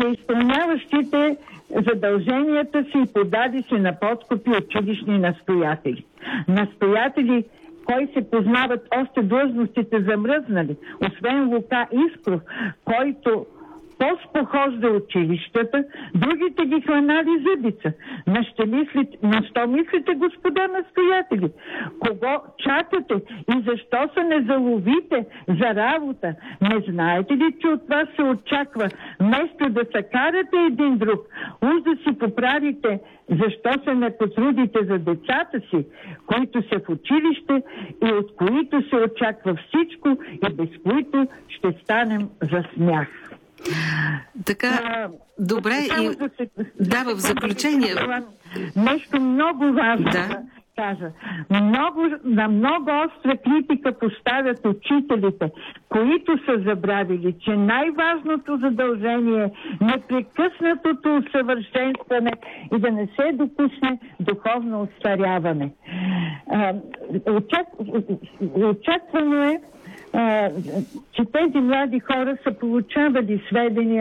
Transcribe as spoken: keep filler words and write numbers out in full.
изпълняващите задълженията си и подаде се на подкупи училищни настоятели. Настоятели, кой се познават още длъжностите замръзнали, освен Лука Искров, който по-спохожда училищата, другите ги хванали зъбица. На, ще мислите, на що мислите, господа настоятели? Кого чакате и защо се не заловите за работа? Не знаете ли, че от вас се очаква вместо да се карате един друг, уж да си поправите, защо се не потрудите за децата си, които са в училище и от които се очаква всичко и без които ще станем за смях. Така, а, добре, и да, се, да, в заключение. Нещо много важно да, да кажа. Много, на много остра критика поставят учителите, които са забравили, че най-важното задължение е непрекъснатото усъвършенстване и да не се допусне духовно остаряване. Очак, очаквано е, че тези млади хора са получавали сведения